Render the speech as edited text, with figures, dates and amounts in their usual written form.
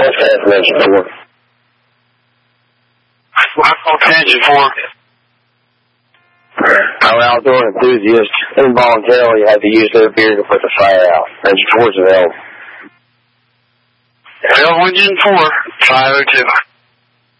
What's that for engine 4? What's engine 4? I'm an outdoor enthusiast. Involuntarily, you have to use their beer to put the fire out. Engine 4's an L. L engine 4, 502.